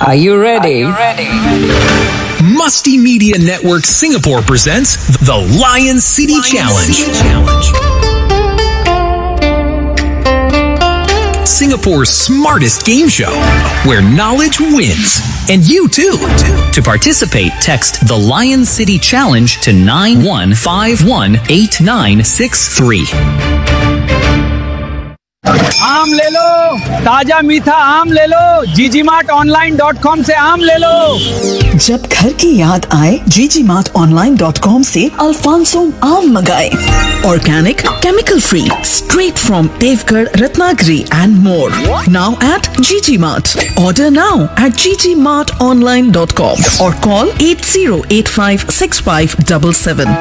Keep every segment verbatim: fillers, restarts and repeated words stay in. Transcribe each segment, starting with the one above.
Are you ready? Are you ready? Musty Media Network Singapore presents the Lion City Lion Challenge. City Challenge. Singapore's smartest game show where knowledge wins. And you too. To participate, text the Lion City Challenge to nine one five one eight nine six three. आम ले लो, ताजा मीठा आम ले लो, जीजी mart online dot com से आम ले लो। जब घर की याद आए जीजी मार्ट ऑनलाइन डॉट कॉम से अल्फांसो आम मंगाए। Organic, chemical free, straight from Deogarh, Ratnagiri and more. Now at जीजी मार्ट। ऑर्डर नाउ एट जीजी मार्ट ऑनलाइन डॉट कॉम और call at zero eight five six five seven seven.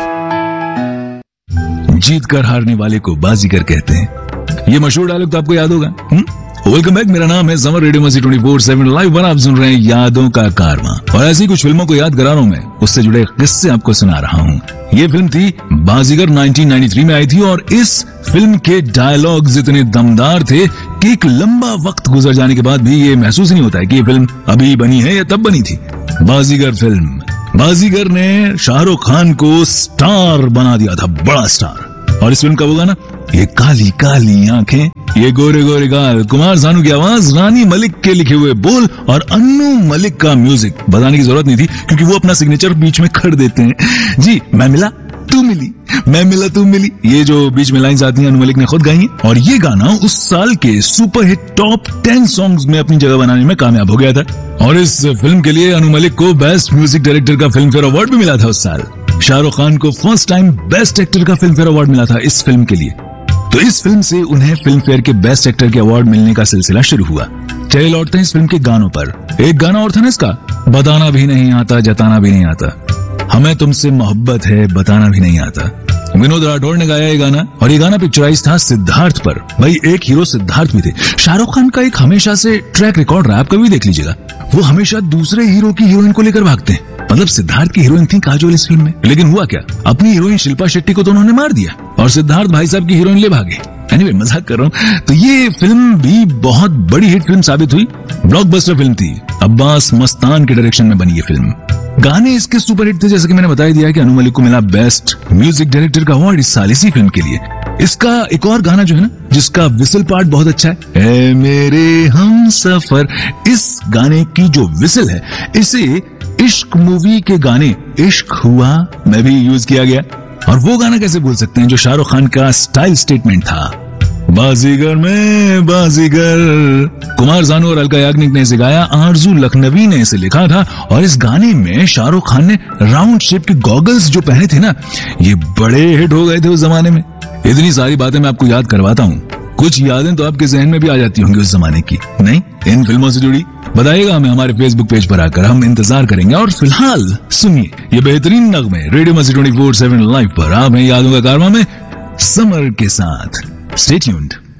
जीत कर हारने वाले को बाजीगर कहते हैं। ये मशहूर डायलॉग तो आपको याद होगा। वेलकम बैक, मेरा नाम है समर, रेडियो मस्ती ट्वेंटी फोर सेवन लाइव पर आप सुन रहे हैं यादों का कारवां। और ऐसी कुछ फिल्मों को याद करा रहा हूं मैं, उससे जुड़े किस्से आपको सुना रहा हूं। ये फिल्म थी बाजीगर, नाइनटीन नाइंटी थ्री में आई थी और इस फिल्म के डायलॉग्स इतने दमदार थे कि एक लंबा वक्त गुजर जाने के बाद भी ये महसूस नहीं होता है कि ये फिल्म अभी बनी है या तब बनी थी। बाजीगर फिल्म, बाजीगर ने शाहरुख खान को स्टार बना दिया था, बड़ा स्टार। और इस फिल्म का वो गाना, ये काली काली आंखें, ये गोरे गोरे गाल, कुमार सानू की आवाज, रानी मलिक के लिखे हुए बोल और अन्नू मलिक का म्यूजिक। बताने की जरूरत नहीं थी क्योंकि वो अपना सिग्नेचर बीच में खड़ देते हैं। जी, मैं मिला तू मिली, मैं मिला तू मिली, ये जो बीच में लाइंस आती हैं अनु मलिक ने खुद गाई हैं। और ये गाना उस साल के super hit top ten songs में अपनी जगह बनाने में कामयाब हो गया था। और इस फिल्म के लिए अनु मलिक को बेस्ट म्यूजिक डायरेक्टर का फिल्म फेयर अवार्ड भी मिला था उस साल। शाहरुख खान को फर्स्ट टाइम बेस्ट एक्टर का फिल्म फेयर अवार्ड मिला था इस फिल्म के लिए। तो इस फिल्म से उन्हें फिल्म फेयर के बेस्ट एक्टर के अवार्ड मिलने का सिलसिला शुरू हुआ। चले लौटते हैं इस फिल्म के गानों पर। एक गाना और था ना इसका, बताना भी नहीं आता जताना भी नहीं आता, हमें तुमसे मोहब्बत है बताना भी नहीं आता। विनोद राठौड़ ने गाया ये गाना और ये गाना पिक्चराइज था सिद्धार्थ पर। भाई एक हीरो सिद्धार्थ भी थे। शाहरुख खान का एक हमेशा से ट्रैक रिकॉर्ड रहा, आप कभी देख लीजिएगा, वो हमेशा दूसरे हीरो की हीरोइन को लेकर भागते हैं। मतलब सिद्धार्थ की हीरोइन थी काजोल इस फिल्म में, लेकिन हुआ क्या, अपनी हीरोइन शिल्पा शेट्टी को तो उन्होंने मार दिया और सिद्धार्थ भाई साहब की हीरोइन ले भागे। एनीवे, मजाक कर रहा हूँ। तो ये फिल्म भी बहुत बड़ी हिट फिल्म साबित हुई, ब्लॉकबस्टर फिल्म थी। अब्बास मस्तान के डायरेक्शन में बनी ये फिल्म। गाने इसके सुपर हिट थे, जैसे कि मैंने बता दिया कि अनु मलिक को मिला बेस्ट म्यूजिक डायरेक्टर का अवार्ड इस साल इसी फिल्म के लिए। इसका एक और गाना जो है ना, जिसका विसल पार्ट बहुत अच्छा है, ए मेरे हमसफर, इस गाने की जो विसल है इसे इश्क मूवी के गाने इश्क हुआ में भी यूज किया गया। और वो गाना कैसे भूल सकते हैं जो शाहरुख खान का स्टाइल स्टेटमेंट था, बाजीगर में बाजीगर। कुमार सानू और अलका याग्निक ने इसे गाया, आरजू लखनवी ने इसे लिखा था। और इस गाने में शाहरुख खान ने राउंड शेप के गॉगल्स जो पहने थे ना, ये बड़े हिट हो गए थे उस जमाने में। इतनी सारी बातें मैं आपको याद करवाता हूँ, कुछ यादें तो आपके जहन में भी आ जाती होंगी उस जमाने की, नहीं? इन फिल्मों से जुड़ी बताइएगा हमें हमारे फेसबुक पेज पर आकर, हम इंतजार करेंगे। और फिलहाल सुनिए ये बेहतरीन नगमे रेडियो मस्ती ट्वेंटी फोर सेवन लाइव पर। आप हैं यादों का कारवां में समर के साथ। Stay tuned.